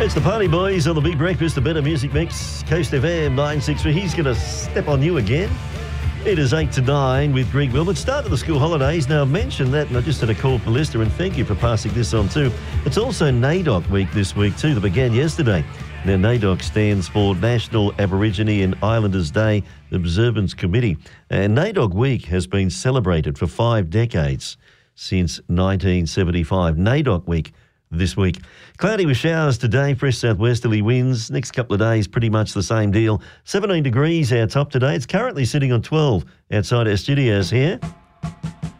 It's the Party Boys on the Big Breakfast, the Better Music Mix, Coast FM 963. He's going to step on you again. It is 8 to 9 with Greg Wilmot. Start of the school holidays. Now, I mentioned that, and I just had a call for Lister, and thank you for passing this on too. It's also NAIDOC week this week too, that began yesterday. Now, NAIDOC stands for National Aborigine and Islanders Day Observance Committee. And NAIDOC week has been celebrated for 5 decades, since 1975. NAIDOC week this week. Cloudy with showers today, fresh southwesterly winds. Next couple of days, pretty much the same deal. 17 degrees our top today. It's currently sitting on 12 outside our studios here.